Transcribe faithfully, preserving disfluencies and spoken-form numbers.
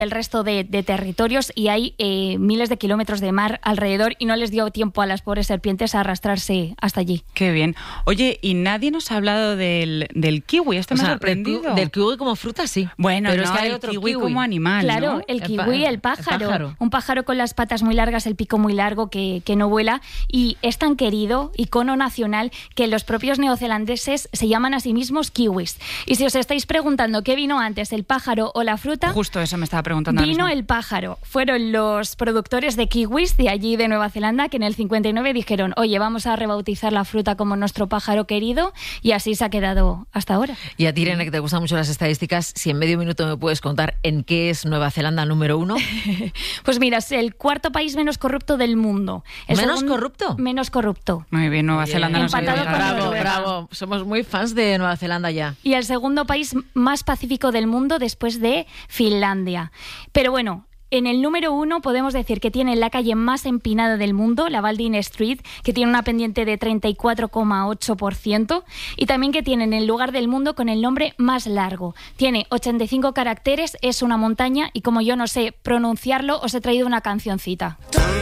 el resto de, de territorios y hay eh, miles de kilómetros de mar alrededor y no les dio tiempo a las pobres serpientes a arrastrarse hasta allí. Qué bien. Oye, y nadie nos ha hablado del, del kiwi. Esto O me sea, ha sorprendido. Del, del kiwi como fruta, sí. Bueno, pero no, es que hay el otro kiwi, kiwi como animal, Claro, ¿no? el El kiwi, pa- el pájaro, el pájaro. un pájaro con las patas muy largas, el pico muy largo que, que no vuela y es tan querido, icono nacional, que los propios neozelandeses se llaman a sí mismos kiwis. Y si os estáis preguntando qué vino antes, el pájaro o la fruta, Justo eso me estaba preguntando. vino ahora mismo. el pájaro. Fueron los productores de kiwis de allí de Nueva Zelanda que en el cincuenta y nueve dijeron, oye, vamos a rebautizar la fruta como nuestro pájaro querido y así se ha quedado hasta ahora. Y a ti, Irene, que te gustan mucho las estadísticas, si en medio minuto me puedes contar en qué es Nueva Zelanda número uno. Pues mira, es el cuarto país menos corrupto del mundo. El ¿Menos segundo- corrupto? Menos corrupto. Muy bien, Nueva Bien, Zelanda no se empatado olvida. con Bravo, Noruega. bravo. Somos muy fans de Nueva Zelanda ya. Y el segundo país más pacífico del mundo después de Finlandia. Pero bueno, en el número uno podemos decir que tiene la calle más empinada del mundo, la Baldwin Street, que tiene una pendiente de treinta y cuatro coma ocho por ciento y también que tienen el lugar del mundo con el nombre más largo. Tiene ochenta y cinco caracteres, es una montaña y como yo no sé pronunciarlo, os he traído una cancioncita.